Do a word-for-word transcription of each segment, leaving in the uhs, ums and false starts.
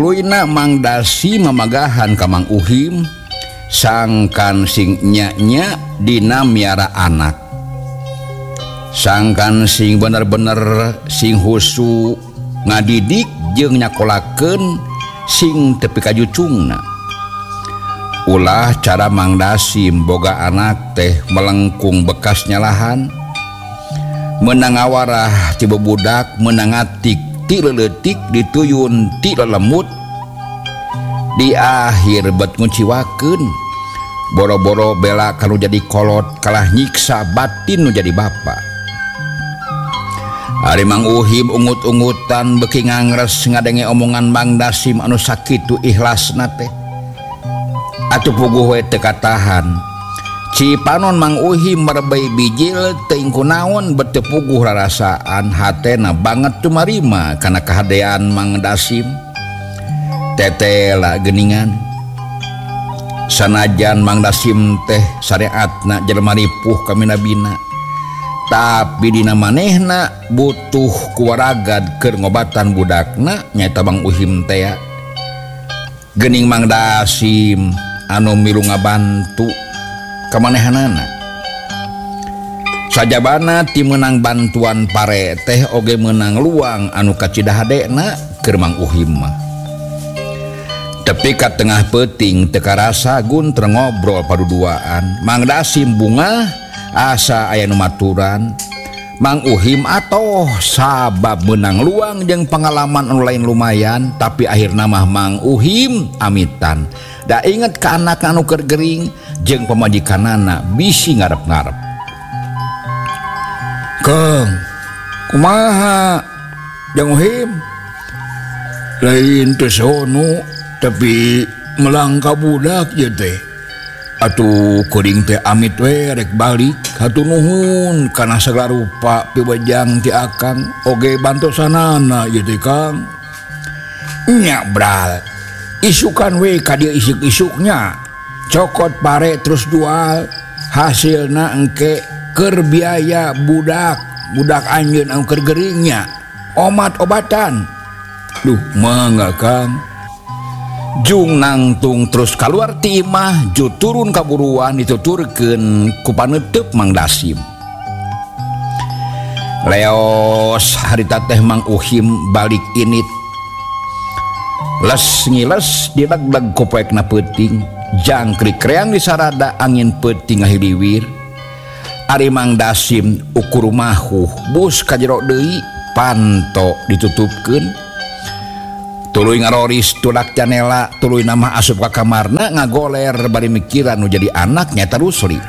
tuluina Mang Dasi mamagahan ka Mang Uhim sangkan sing nya-nya dina miara anak, sangkan sing bener-bener sing husu ngadidik jeung nyakolakeun sing tepi ka jucungna. Ulah cara Mang Dasim boga anak teh melengkung bekas nyalahan, menang awarah ti budak, menang atik ti leutik, dituyun ti lelemut, di akhir bet nguciwakeun boro-boro bela kanu jadi kolot kalah nyiksa batin nu jadi bapa. Ari Mang Uhim ungut-ungutan beuki ngangres ngadenge omongan Mang Dasim anu sakitu ikhlasna teh. Atuh puguh we teu katahan. Cipanon Mang Uhim merebay bijil teuing kunaon bet teu puguh rarasaan, hatena banget tumarima kana kahadean Mang Dasim. Tetela geuningan. Sanajan Mang Dasim teh syariatna jelema ripuh ka minabina, tapi dina manehna butuh kuwaragad keur ngobatan budakna nyaeta Mang Uhim teh. Geuning Mang Dasim anu milu ngabantu kamanehanana. Sajabana ti meunang bantuan pare teh oge meunang luang anu kacidahadena keur Mang Uhim mah. Tepi ka tengah peuting teu karasa gunter ngobrol paduduaan, Mang Dasim bunga asa aya nu maturan. Mang Uhim atoh sabab meunang luang jeung pengalaman anu lain lumayan, tapi akhirna mah Mang Uhim amitan da inget ka anak anu keur gering jeung pamajikanana bisi ngarep-ngarep. "Kang, kumaha Jang Uhim? Lain teu sono tapi melangka budak ye teh. Atuh kuring teh amit we rek balik, hatur nuhun kana segala rupa piwajang ti akang oge bantosanana ye teh Kang." "Nya bral, isukan we ka dieu isuk-isuknya, cokot pare terus jual, hasilna engke keur biaya budak budak anjeun anu keur geringnya, omat-obatan." "Duh mangga Kang." Jung nangtung terus kaluar ti imah, ju turun kaburuan dituturkeun ku paneuteuk Mang Dasim. Leos harita teh Mang Uhim balik init. Les ngiles didag-dag ku poekna peuting, jangkrik reang di sarada angin peuting ngahiliwir. Ari Mang Dasim ukur mahuh bus ka jero deui, panto ditutupkeun. Tuluy ngaroris tulak janela, tuluy nama asup ka kamarna ngagoler bari mikiran nu jadi anak nyaeta Rusli.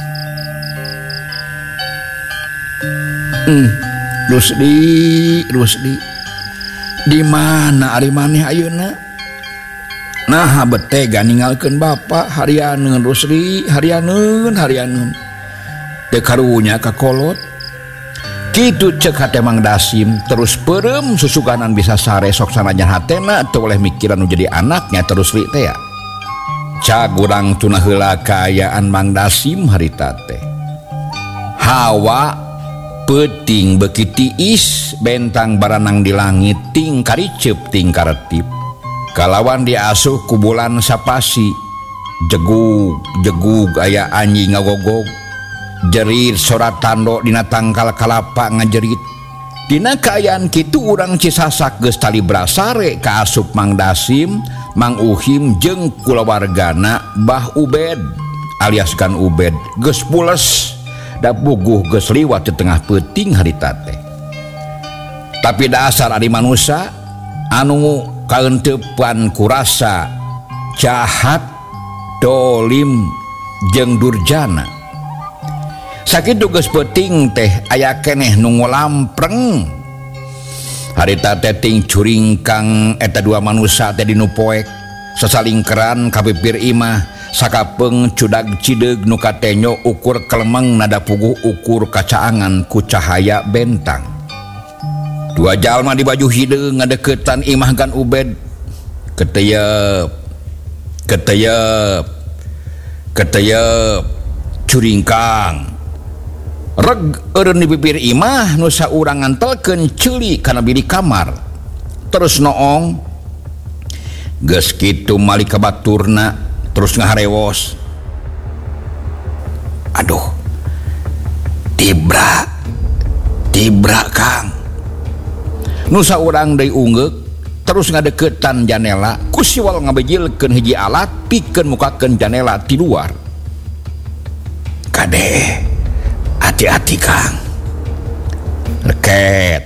Hmm, Rusli, Rusli. Di mana ari maneh ayeuna? Nah, betega ninggalkeun bapa harianeun Rusli, harianeun, harianeun. Teu karunya ka kolot. Kitu cek hate Mang Dasim, terus perem susukanan bisa sare sok sanajan hatena teu oleh mikiran nu jadi anaknya terus li teh. Cagurang tuna heula kaayaan Mang Dasim harita teh. Hawa peuting beuki tiis, bentang baranang di langit ting kariceup ting karetip. Kalawan diasuh ku bulan sapasi, jegug jegug aya anjing ngagogog. Jerit sorat tando dina tangkal kalapa ngajerit. Dina kaayaan kitu urang Cisasak geus tali brasare ka asup Mang Dasim, Mang Uhim jeung kulawargana Bah Ubed alias Gan Ubed geus pules da puguh geus liwat di tengah peuting harita teh. Tapi dasar ari manusia anu kaenteupan ku rasa jahat, dolim jeung durjana. Sakitu geus peuting teh aya keneh nu ngolampreng. Harita teh ting curingkang eta dua manusia teh dinu poek, sasalingkeran kapipir imah, sakapeung cudag cideug nu katenyo ukur kelemeng nada puguh ukur kacaangan ku cahaya bentang. Dua jalma di baju hideung ngadeuketan imah Gan Ubed. Keteyep, keteyep, keteyep, curingkang. Reg eureun di bibir imah nu saurang ngantelkeun ceuli kana bilik kamar. Terus noong geus kitu malika baturna terus ngaharewos. Aduh, tibra tibra Kang, nusa urang deui ungeuk terus ngadeukeutan janela ku siwal ngabejilkeun hiji alat pikeun mukakeun janela ti luar. Kade hati-hati Kang, leket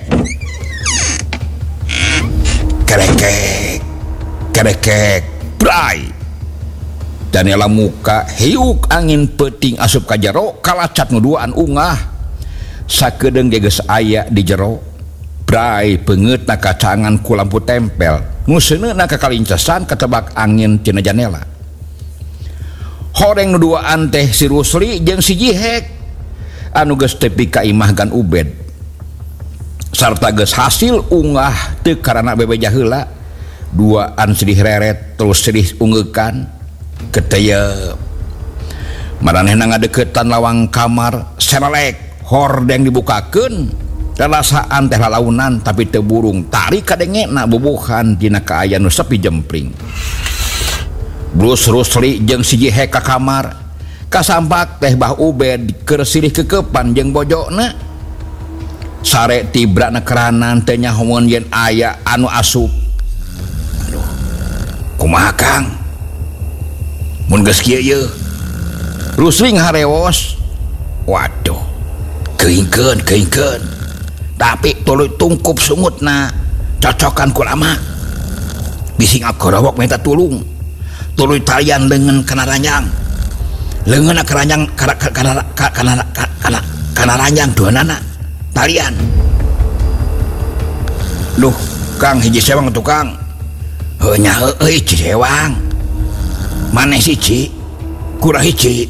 kerekek kerekek bray, janela muka hiuk angin peuting asup ka jero kalacat nuduaan ungah sakedeung geus aya di jero bray beungeutna kacangan ku lampu tempel nu seuneuna ka kalincesan katebak angin tina janela. Horeng nuduaan teh si Rusli jeung si Jihek anu geus tepi ka imah Gan Ubed sarta geus hasil ungah teu karana bebeja heula duaan sedih reret terus sedih ungeukan keteuyeub. Maranehna ngadeukeutan lawang kamar serelek hordeng dibukakeun rasaan teh lalaunan tapi teu burung tarik kadengena bubuhan dina kaayaan nu sepi jempling. Bruce Rusli jeung si Jihek ka kamar kasampak teh Bah Ubed keur silih kekepan jeung bojona sare tibrana keranan teh nyahoeun yen aya anu asup. Aduh, kumaha Kang mun geus kieu yeuh? Rusli ngaharewos. Waduh, keingkeun keingkeun tapi tuluy tungkup sungutna cocokan ku lama bisi ngagorowok minta tulung tuluy talian leungeun kana ranjang leungeunna ka ranjang kana kana kana kana kana ranjang duanana talian. Duh Kang, hiji sewang tuh Kang. Heuh nya heuh hiji sewang maneh siji kurang hiji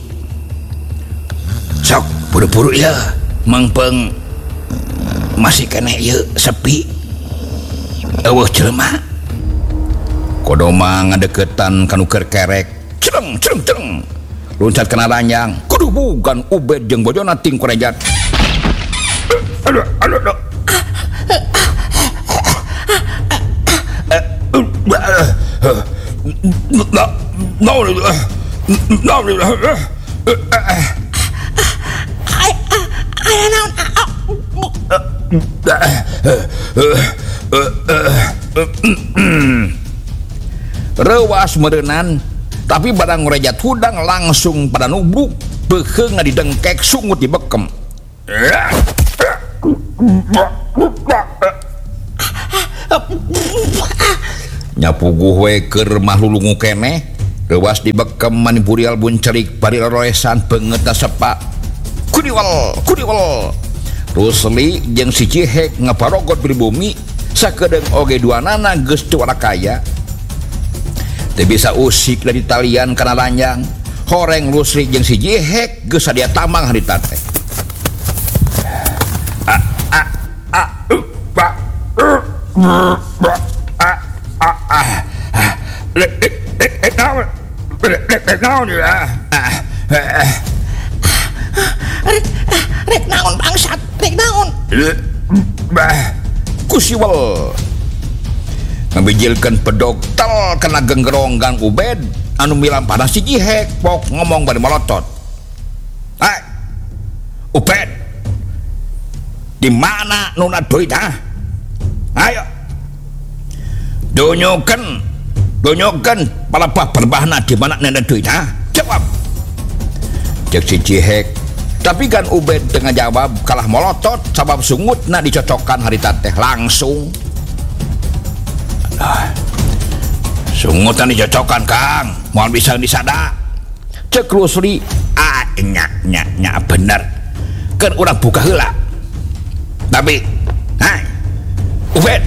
sok buru-buru ya mengpeng masih kena ieu sepi eueuh jelema kodoma ngadeukeutan kanu keur kerek cereng cereng cereng loncat kana ranjang kudu bukan Ubed jeung bojona ting kurejat. Aduh aduh aduh no no no aya naon rewas meureunan tapi barang ngorejat hudang langsung pada nubruk beuheung didengkek sungut dibekem. Nyapuguh we keur mahlulungu keneh rewas dibekem manipurial buncerik bari roesan beungeutna sepa kudiwal kudiwal. Rusli jeung si Jihek ngaparogot pribumi sakedeung oge duanana geus teu warakaya teu bisa usik dari talian kana ranjang. Horeng Rusli jeung si Jihek geus sadia tamang harita teh. A a a ba a a a lek lek lek naon lek lek naon ya rek rek naon bangsat rek naon bah kusiwel ngabijilkeun pedog tel kana genggerong Gang Ubed anu milam pada si Jihek pok ngomong bari malotot. Hai Ubed, di mana nuna duit ha? Ayo dunyokeun dunyokeun palapah perbahna di mana nuna duit ha? Jawab. Cek si Jihek tapi Gan Ubed tengah jawab kalah molotot sabab sungutna dicocokkan harita teh langsung. Aduh, sungutan dicocokkan Kang moal bisa disada. Cek Rusli ah nya nya nya bener kan urang buka heula tapi hai Ubed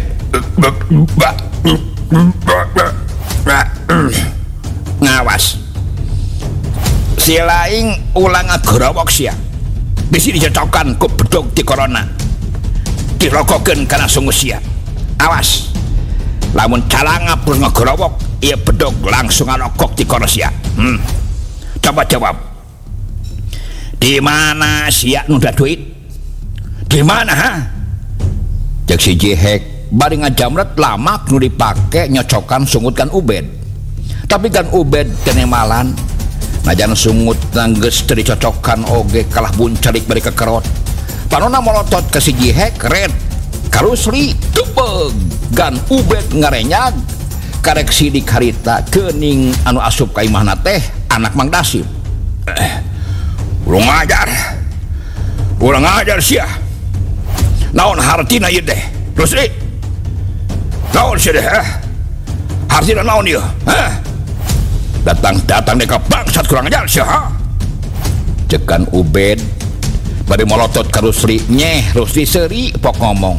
ngawas si laing ulang ngagorowok sia bisi dicocokkan ku bedog di corona dirokokeun kana sungu sia. Awas lamun calanga pun ngagorowok ieu bedog langsung ngarokok di corona sia. hmm. Coba jawab di mana sia nu da duit di mana ha? Cek si Jihek bari ngajamret lamak nu dipake nyocokan sungutkan Ubed. Tapi kan Ubed kenemalan najan sungut nanggeus teu dicocokan oge kalah buncelik bari kekerot. Panonna molotot ka si Jihek red ka Rusli tebeg gan Ubed ngarenyag karek sidik harita keuning anu asup ka imahna teh anak Mang Dasim. Eh, urang ngajar. Urang ngajar sia. Naon hartina ieu teh? Rusli. Naon sia teh? Eh? Hartina naon ieu? Heh? Datang-datang deka bangsat kurang ajar sia, ha? Cekan Ubed bari molotot ka Rusli. Nyeh, Rusli seuri pok ngomong.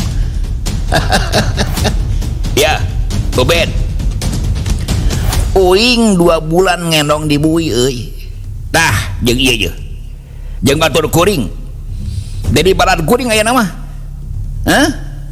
Ya, Ubed. Uing dua bulan ngendong di bui euy. Tah, jeung ieu je. Jeung batur kuring. Jadi barat kuring aya nama. Hah?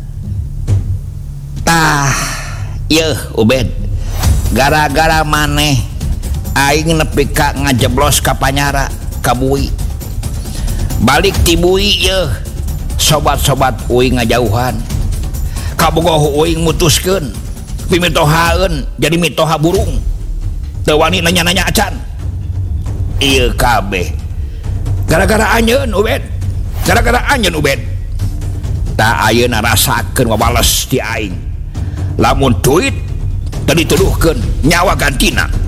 Tah, ieu Ubed. Gara-gara maneh aing nepi ka ngajeblos ka Panyara ka bui. Balik ti bui ieu. Sobat-sobat uing ngajauhan. Kabogoh uing mutuskeun pimitohaeun jadi mitoha burung. Teu wani nanya-nanya acan. Ieu kabeh gara-gara anjeun Ubed. Gara-gara anjeun Ubed. Ta ayeuna rasakeun wabales ti aing. Lamun duit teu dituduhkeun nyawa gantina.